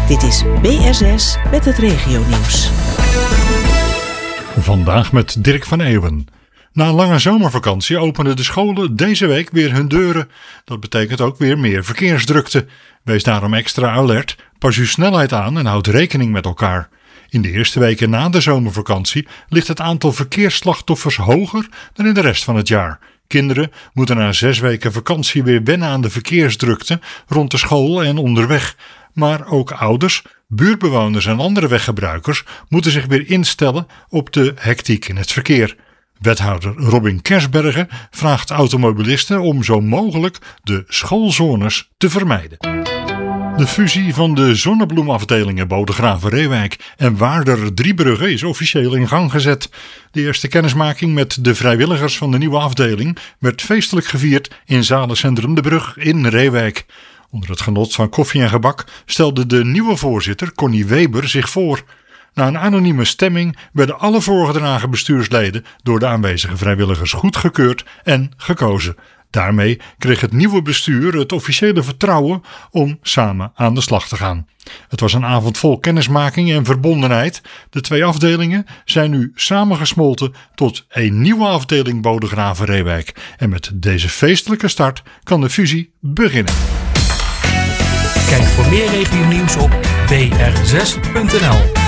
Dit is BSS met het regionieuws. Vandaag met Dirk van Eeuwen. Na een lange zomervakantie openen de scholen deze week weer hun deuren. Dat betekent ook weer meer verkeersdrukte. Wees daarom extra alert, pas uw snelheid aan en houd rekening met elkaar. In de eerste weken na de zomervakantie ligt het aantal verkeersslachtoffers hoger dan in de rest van het jaar. Kinderen moeten na 6 weken vakantie weer wennen aan de verkeersdrukte rond de school en onderweg. Maar ook ouders, buurtbewoners en andere weggebruikers moeten zich weer instellen op de hectiek in het verkeer. Wethouder Robin Kersbergen vraagt automobilisten om zo mogelijk de schoolzones te vermijden. De fusie van de zonnebloemafdelingen Bodegraven-Reewijk en Waarder-Driebrugge is officieel in gang gezet. De eerste kennismaking met de vrijwilligers van de nieuwe afdeling werd feestelijk gevierd in zalencentrum De Brug in Reewijk. Onder het genot van koffie en gebak stelde de nieuwe voorzitter Connie Weber zich voor. Na een anonieme stemming werden alle voorgedragen bestuursleden door de aanwezige vrijwilligers goedgekeurd en gekozen. Daarmee kreeg het nieuwe bestuur het officiële vertrouwen om samen aan de slag te gaan. Het was een avond vol kennismaking en verbondenheid. De 2 afdelingen zijn nu samengesmolten tot een nieuwe afdeling Bodegraven-Reewijk. En met deze feestelijke start kan de fusie beginnen. Kijk voor meer regionieuws op br6.nl.